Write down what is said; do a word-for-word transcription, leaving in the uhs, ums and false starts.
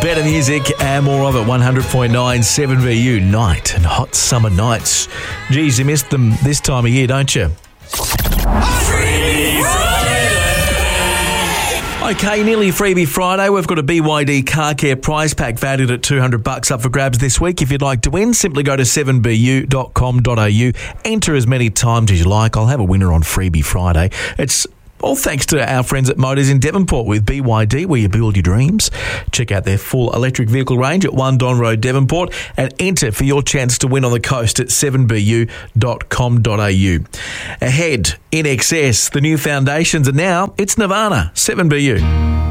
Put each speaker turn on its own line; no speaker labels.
Better music and more of it. one hundred point nine seven V U. Night and hot summer nights. Geez, you missed them this time of year, don't you? Okay, nearly Freebie Friday. We've got a B Y D car care prize pack valued at two hundred bucks up for grabs this week. If you'd like to win, simply go to seven b u dot com dot a u. Enter as many times as you like. I'll have a winner on Freebie Friday. It's all thanks to our friends at Motors in Devonport with B Y D, where you build your dreams. Check out their full electric vehicle range at one Don Road, Devonport, and enter for your chance to win on the coast at seven b u dot com dot a u. Ahead, In Excess, the new foundations, and now it's Nirvana, seven B U.